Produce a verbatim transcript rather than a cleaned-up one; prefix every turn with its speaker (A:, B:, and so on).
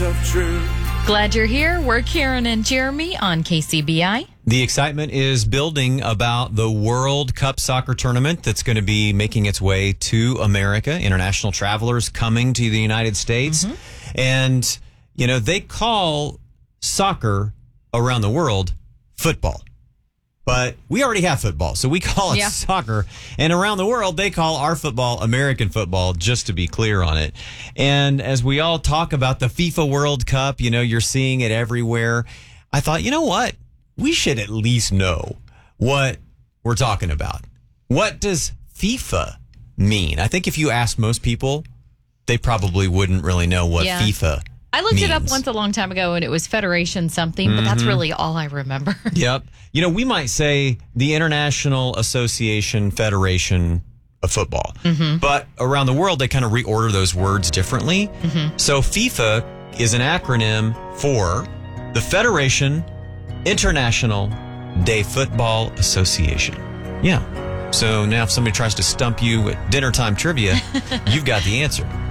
A: of truth.
B: Glad you're here. We're Karen and Jeremy on K C B I.
C: The excitement is building about the World Cup soccer tournament that's going to be making its way to America. International travelers coming to the United States. Mm-hmm. And, you know, they call soccer around the world football. But we already have football, so we call it
B: yeah.
C: soccer. And around the world, they call our football American football, just to be clear on it. And as we all talk about the FIFA World Cup, you know, you're seeing it everywhere. I thought, you know what? We should at least know what we're talking about. What does FIFA mean? I think if you ask most people, they probably wouldn't really know what
B: yeah.
C: FIFA
B: I looked
C: means.
B: it up once a long time ago, and it was Federation something, but mm-hmm. that's really all I remember.
C: Yep. You know, we might say the International Association Federation of Football, mm-hmm. but around the world, they kind of reorder those words differently. Mm-hmm. So FIFA is an acronym for the Federation International de Football Association. Yeah. So now if somebody tries to stump you at dinner time trivia, you've got the answer.